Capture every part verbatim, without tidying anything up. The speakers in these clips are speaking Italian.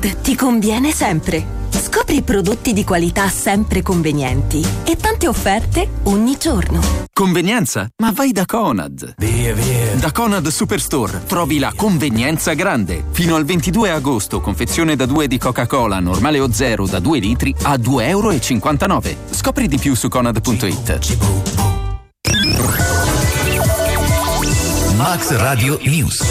Sud ti conviene sempre. Scopri prodotti di qualità sempre convenienti e tante offerte ogni giorno. Convenienza? Ma vai da Conad. Via, via. Da Conad Superstore trovi la convenienza grande. Fino al ventidue agosto, confezione da due di Coca-Cola, normale o zero da due litri a due e cinquantanove euro. Scopri di più su conad punto it. Max Radio News.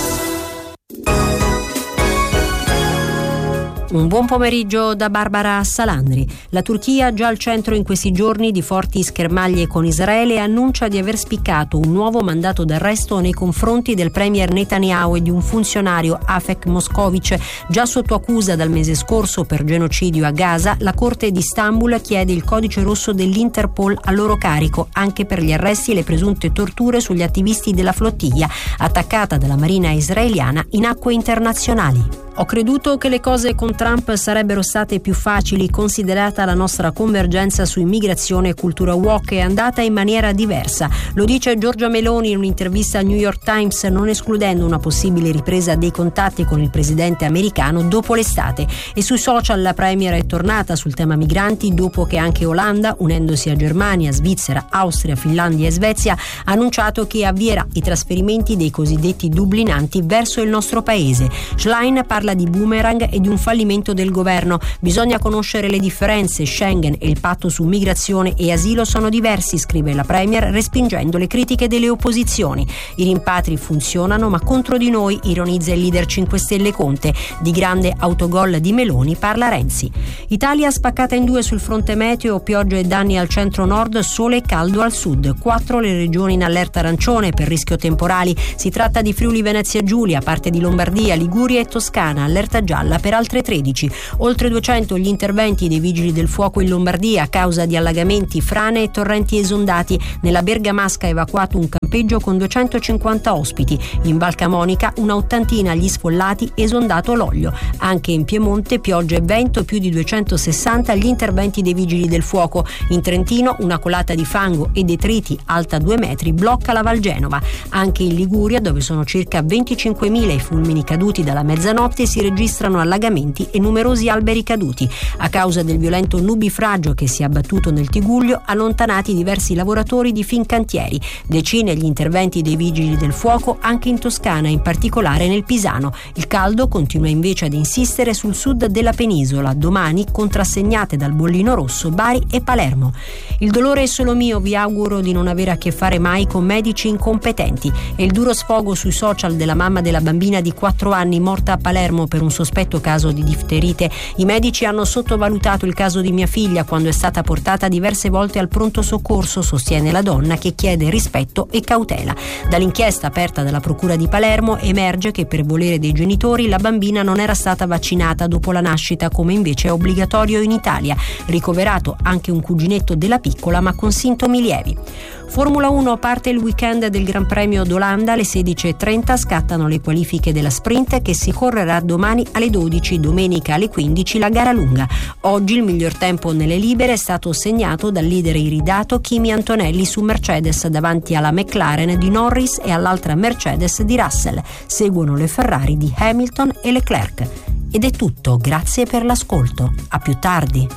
Un buon pomeriggio da Barbara Salandri. La Turchia, già al centro in questi giorni di forti schermaglie con Israele, annuncia di aver spiccato un nuovo mandato d'arresto nei confronti del premier Netanyahu e di un funzionario, Afek Moscovic. Già sotto accusa dal mese scorso per genocidio a Gaza, la Corte di Istanbul chiede il codice rosso dell'Interpol a loro carico, anche per gli arresti e le presunte torture sugli attivisti della flottiglia attaccata dalla marina israeliana in acque internazionali. Ho creduto che le cose con Trump sarebbero state più facili, considerata la nostra convergenza su immigrazione e cultura woke è andata in maniera diversa. Lo dice Giorgia Meloni in un'intervista al New York Times, non escludendo una possibile ripresa dei contatti con il presidente americano dopo l'estate. E sui social la premier è tornata sul tema migranti dopo che anche Olanda, unendosi a Germania, Svizzera, Austria, Finlandia e Svezia, ha annunciato che avvierà i trasferimenti dei cosiddetti dublinanti verso il nostro paese. Schlein parla di boomerang e di un fallimento del governo. Bisogna conoscere le differenze. Schengen e il patto su migrazione e asilo sono diversi, scrive la premier, respingendo le critiche delle opposizioni. I rimpatri funzionano, ma contro di noi, ironizza il leader cinque Stelle Conte. Di grande autogol di Meloni parla Renzi. Italia spaccata in due sul fronte meteo, piogge e danni al centro-nord, sole e caldo al sud. Quattro le regioni in allerta arancione per rischio temporali. Si tratta di Friuli Venezia Giulia, parte di Lombardia, Liguria e Toscana. Allerta gialla per altre tredici. Oltre duecento gli interventi dei vigili del fuoco in Lombardia a causa di allagamenti, frane e torrenti esondati. Nella Bergamasca evacuato un campeggio con duecentocinquanta ospiti. In Val Camonica una ottantina agli sfollati, esondato l'olio. Anche in Piemonte pioggia e vento, più di duecentosessanta gli interventi dei vigili del fuoco. In Trentino una colata di fango e detriti alta due metri blocca la Val Genova. Anche in Liguria, dove sono circa venticinquemila i fulmini caduti dalla mezzanotte, si registrano allagamenti e numerosi alberi caduti. A causa del violento nubifragio che si è abbattuto nel Tigullio, allontanati diversi lavoratori di Fincantieri. Decine gli interventi dei vigili del fuoco anche in Toscana, in particolare nel Pisano. Il caldo continua invece ad insistere sul sud della penisola, domani contrassegnate dal bollino rosso Bari e Palermo. Il dolore è solo mio, vi auguro di non avere a che fare mai con medici incompetenti. E il duro sfogo sui social della mamma della bambina di quattro anni morta a Palermo per un sospetto caso di difterite. I medici hanno sottovalutato il caso di mia figlia quando è stata portata diverse volte al pronto soccorso, sostiene la donna, che chiede rispetto e cautela. Dall'inchiesta aperta dalla procura di Palermo emerge che per volere dei genitori la bambina non era stata vaccinata dopo la nascita, come invece è obbligatorio in Italia. Ricoverato anche un cuginetto della piccola, ma con sintomi lievi. Formula uno, parte il weekend del Gran Premio d'Olanda. Alle sedici e trenta scattano le qualifiche della sprint che si correrà domani alle dodici, domenica alle quindici la gara lunga. Oggi il miglior tempo nelle libere è stato segnato dal leader iridato Kimi Antonelli su Mercedes davanti alla McLaren di Norris e all'altra Mercedes di Russell. Seguono le Ferrari di Hamilton e Leclerc. Ed è tutto, grazie per l'ascolto. A più tardi.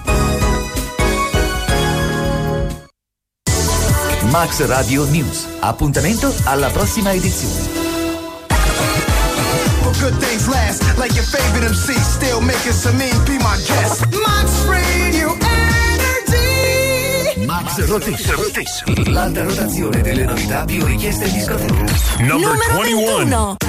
Max Radio News. Appuntamento alla prossima edizione. Good things last, like your favorite M C, still making some mean, be my guest. Max Radio Energy. Max Rotation. Rotation. L'alta rotazione delle novità più richieste in discoteca. Numero ventuno.